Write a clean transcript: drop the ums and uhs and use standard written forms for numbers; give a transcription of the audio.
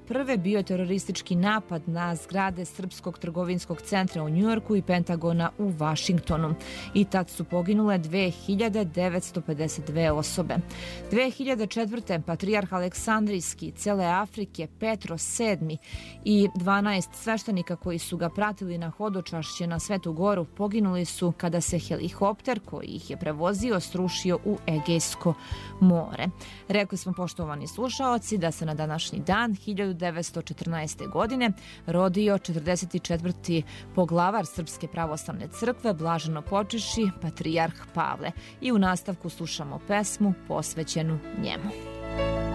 2001. bio je teroristički napad na zgrade Srpskog trgovinskog centra u Njujorku i Pentagona u Vašingtonu. I tad su poginule 2952 osobe. 2004. patrijarh Aleksandrijski, cele Afrike, Petro VII i 12 sveštenika koji su ga pratili na hodočašće na Svetu Goru poginuli su kada se helikopter koji ih je prevozio srušio u Egejsko more. Rekli smo, poštovani slušaoci, da se na današnji dan 1914. godine rodio 44. poglavar Srpske pravoslavne crkve, blaženopočivši patrijarh Pavle. I u nastavku slušamo pesmu posvećenu njemu.